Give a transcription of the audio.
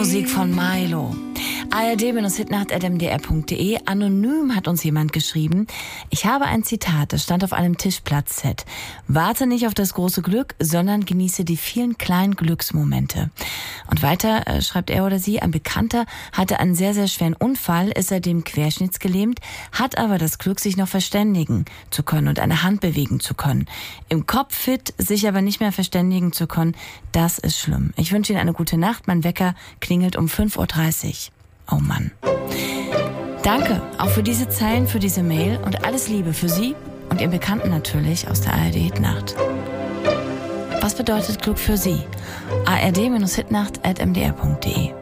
Musik von Milo. ard-hitnacht@mdr.de. Anonym hat uns jemand geschrieben: Ich habe ein Zitat, das stand auf einem Tischplatzset. Warte nicht auf das große Glück, sondern genieße die vielen kleinen Glücksmomente. Und weiter schreibt er oder sie: Ein Bekannter hatte einen sehr, sehr schweren Unfall, ist seitdem querschnittsgelähmt, hat aber das Glück, sich noch verständigen zu können und eine Hand bewegen zu können. Im Kopf fit, sich aber nicht mehr verständigen zu können, das ist schlimm. Ich wünsche Ihnen eine gute Nacht. Mein Wecker klingelt um 5:30 Uhr. Oh Mann. Danke auch für diese Zeilen, für diese Mail und alles Liebe für Sie und Ihren Bekannten natürlich aus der ARD-Hitnacht. Was bedeutet Glück für Sie? ard-hitnacht@mdr.de